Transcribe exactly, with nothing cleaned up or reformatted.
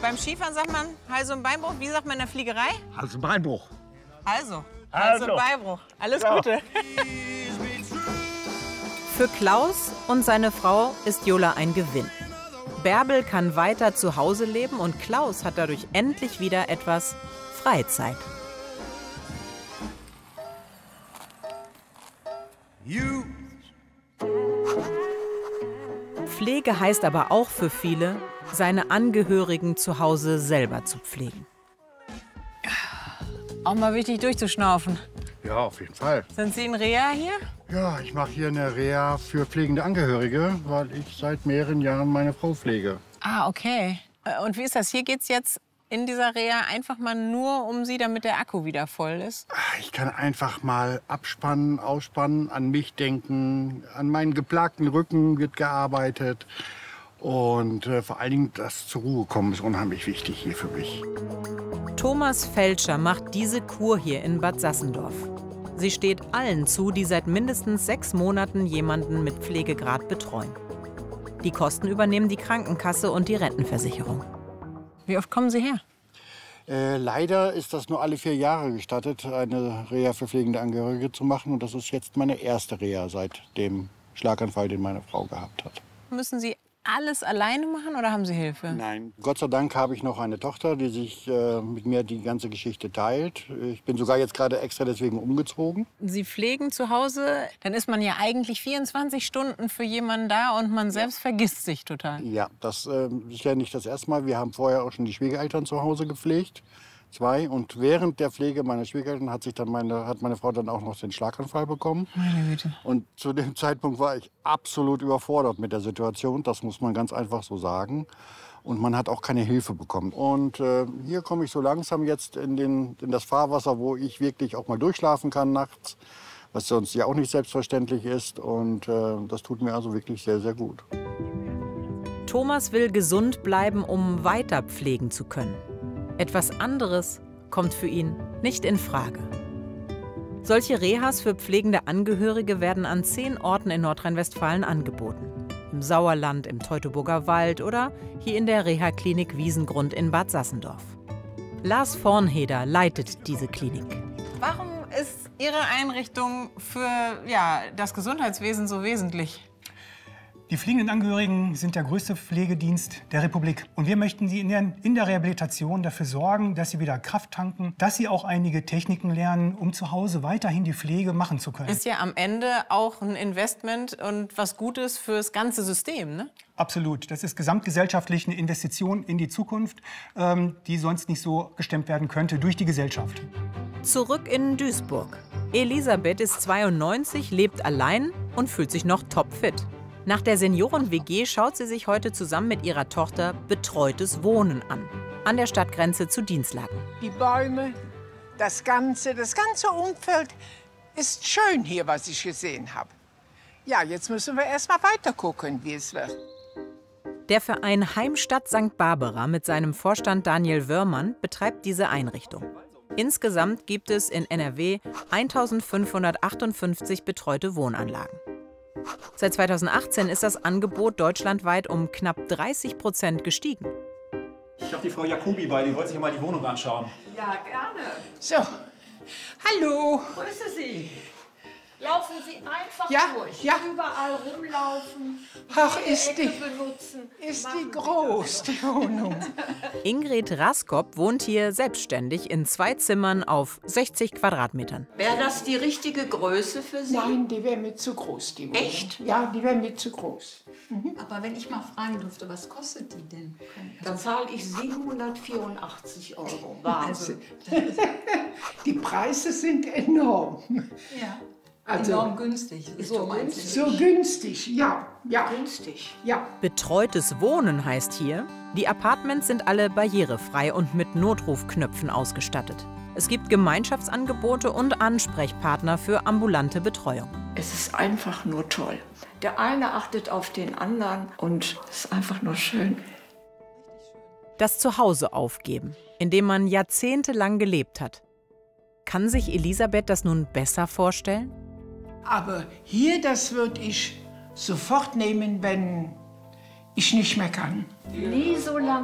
Beim Skifahren sagt man Hals- und Beinbruch. Wie sagt man in der Fliegerei? Hals- und Beinbruch. Also, Hals- und Also. Beinbruch. Alles Ja. Gute. Für Klaus und seine Frau ist Jola ein Gewinn. Bärbel kann weiter zu Hause leben und Klaus hat dadurch endlich wieder etwas Freizeit. Pflege heißt aber auch für viele, seine Angehörigen zu Hause selber zu pflegen. Auch mal wichtig durchzuschnaufen. Ja, auf jeden Fall. Sind Sie in Reha hier? Ja, ich mache hier eine Reha für pflegende Angehörige, weil ich seit mehreren Jahren meine Frau pflege. Ah, okay. Und wie ist das? Hier geht's jetzt in dieser Reha einfach mal nur um Sie, damit der Akku wieder voll ist? Ich kann einfach mal abspannen, ausspannen, an mich denken. An meinen geplagten Rücken wird gearbeitet. Und äh, vor allen Dingen das zur Ruhe kommen ist unheimlich wichtig hier für mich. Thomas Felscher macht diese Kur hier in Bad Sassendorf. Sie steht allen zu, die seit mindestens sechs Monaten jemanden mit Pflegegrad betreuen. Die Kosten übernehmen die Krankenkasse und die Rentenversicherung. Wie oft kommen Sie her? Äh, leider ist das nur alle vier Jahre gestattet, eine Reha für pflegende Angehörige zu machen. Und das ist jetzt meine erste Reha seit dem Schlaganfall, den meine Frau gehabt hat. Müssen Sie alles alleine machen oder haben Sie Hilfe? Nein. Gott sei Dank habe ich noch eine Tochter, die sich äh, mit mir die ganze Geschichte teilt. Ich bin sogar jetzt gerade extra deswegen umgezogen. Sie pflegen zu Hause, dann ist man ja eigentlich vierundzwanzig Stunden für jemanden da und man selbst vergisst sich total. Ja, das äh, ist ja nicht das erste Mal. Wir haben vorher auch schon die Schwiegereltern zu Hause gepflegt. Zwei. Und während der Pflege meiner Schwiegereltern hat, sich dann meine, hat meine Frau dann auch noch den Schlaganfall bekommen. Meine Güte. Und zu dem Zeitpunkt war ich absolut überfordert mit der Situation. Das muss man ganz einfach so sagen. Und man hat auch keine Hilfe bekommen. Und äh, hier komme ich so langsam jetzt in, den, in das Fahrwasser, wo ich wirklich auch mal durchschlafen kann nachts. Was sonst ja auch nicht selbstverständlich ist. Und äh, das tut mir also wirklich sehr, sehr gut. Thomas will gesund bleiben, um weiter pflegen zu können. Etwas anderes kommt für ihn nicht in Frage. Solche Rehas für pflegende Angehörige werden an zehn Orten in Nordrhein-Westfalen angeboten. Im Sauerland, im Teutoburger Wald oder hier in der Reha-Klinik Wiesengrund in Bad Sassendorf. Lars Vornheder leitet diese Klinik. Warum ist Ihre Einrichtung für ja, das Gesundheitswesen so wesentlich? Die pflegenden Angehörigen sind der größte Pflegedienst der Republik. Und wir möchten sie in der, in der Rehabilitation dafür sorgen, dass sie wieder Kraft tanken, dass sie auch einige Techniken lernen, um zu Hause weiterhin die Pflege machen zu können. Ist ja am Ende auch ein Investment und was Gutes fürs ganze System, ne? Absolut. Das ist gesamtgesellschaftlich eine Investition in die Zukunft, ähm, die sonst nicht so gestemmt werden könnte durch die Gesellschaft. Zurück in Duisburg. Elisabeth ist zweiundneunzig, lebt allein und fühlt sich noch topfit. Nach der Senioren-W G schaut sie sich heute zusammen mit ihrer Tochter betreutes Wohnen an. An der Stadtgrenze zu Dinslaken. Die Bäume, das Ganze, das ganze Umfeld ist schön hier, was ich gesehen habe. Ja, jetzt müssen wir erst mal weiter gucken, wie es wird. Der Verein Heimstatt Sankt Barbara mit seinem Vorstand Daniel Wörmann betreibt diese Einrichtung. Insgesamt gibt es in N R W eintausendfünfhundertachtundfünfzig betreute Wohnanlagen. Seit zweitausendachtzehn ist das Angebot deutschlandweit um knapp dreißig Prozent gestiegen. Ich habe die Frau Jacobi bei, die wollte sich mal die Wohnung anschauen. Ja, gerne. So, hallo. Grüße Sie. Laufen Sie einfach Ja, durch. ja. Überall rumlaufen. Ach, jede ist Ecke die, benutzen. ist Machen die Sie groß, die Wohnung. Ingrid Raskop wohnt hier selbstständig in zwei Zimmern auf sechzig Quadratmetern. Wäre das die richtige Größe für Sie? Nein, die wäre mir zu groß, die Wohnung. Echt? Ja, die wäre mir zu groß. Aber wenn ich mal fragen dürfte, was kostet die denn? Dann zahle ich siebenhundertvierundachtzig Euro. Wahnsinn. Die Preise sind enorm. Ja. Also, enorm günstig. So günstig. so günstig, ja, ja, Günstig. ja. Betreutes Wohnen heißt hier, die Apartments sind alle barrierefrei und mit Notrufknöpfen ausgestattet. Es gibt Gemeinschaftsangebote und Ansprechpartner für ambulante Betreuung. Es ist einfach nur toll. Der eine achtet auf den anderen und es ist einfach nur schön. Das Zuhause aufgeben, in dem man jahrzehntelang gelebt hat. Kann sich Elisabeth das nun besser vorstellen? Aber hier, das würde ich sofort nehmen, wenn ich nicht mehr kann. Nie so lange